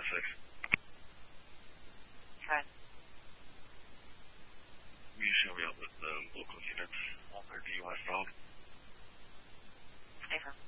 Okay. Will you show me up with the local units on their DUI phone? Okay.